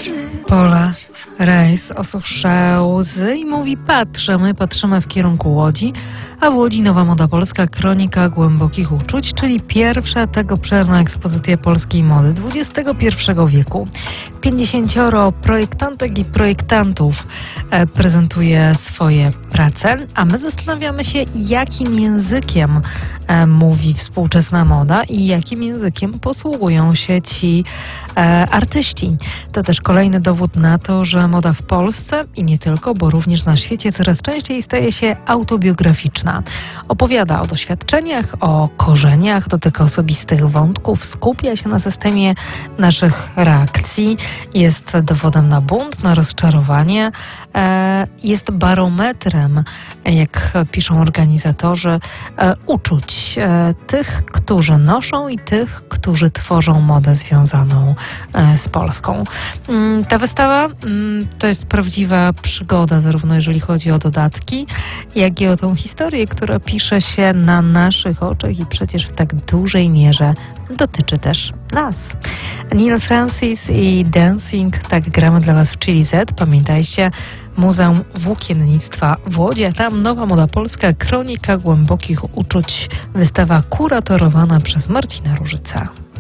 Pole, rejs osuszył łzy i mówi patrzymy w kierunku Łodzi, a w Łodzi nowa moda polska, kronika głębokich uczuć, czyli pierwsza tegobszerna ekspozycja polskiej mody XXI wieku. 50 projektantek i projektantów prezentuje swoje prace, a my zastanawiamy się, jakim językiem mówi współczesna moda i jakim językiem posługują się ci artyści. To też kolejny dowód na to, że moda w Polsce i nie tylko, bo również na świecie coraz częściej staje się autobiograficzna. Opowiada o doświadczeniach, o korzeniach, dotyka osobistych wątków, skupia się na systemie naszych reakcji, jest dowodem na bunt, na rozczarowanie, jest barometrem, jak piszą organizatorzy, uczuć tych, którzy noszą i tych, którzy tworzą modę związaną z Polską. Ta wystawa to jest prawdziwa przygoda, zarówno jeżeli chodzi o dodatki, jak i o tą historię, która pisze się na naszych oczach i przecież w tak dużej mierze dotyczy też nas. Neil Francis i Dancing, tak gramy dla Was w Chili Z. Pamiętajcie, Muzeum Włókiennictwa w Łodzi, a tam nowa moda polska, kronika głębokich uczuć, wystawa kuratorowana przez Marcina Różyca.